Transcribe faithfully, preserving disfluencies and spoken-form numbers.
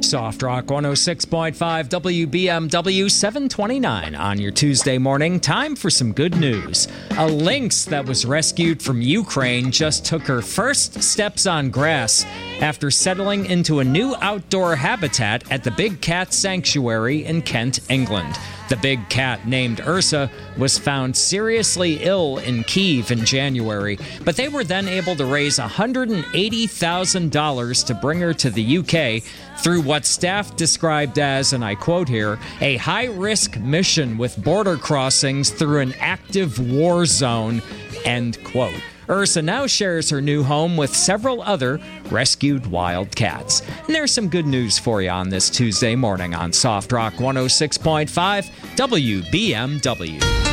Soft Rock one oh six point five W B M W, seven twenty-nine on your Tuesday morning. Time for some good news. A lynx that was rescued from Ukraine just took her first steps on grass after settling into a new outdoor habitat at the Big Cat Sanctuary in Kent, England. The big cat, named Ursa, was found seriously ill in Kyiv in January, but they were then able to raise one hundred eighty thousand dollars to bring her to the U K through what staff described as, and I quote here, a high-risk mission with border crossings through an active war zone, end quote. Ursa now shares her new home with several other rescued wild cats. And there's some good news for you on this Tuesday morning on Soft Rock one oh six point five W B M W.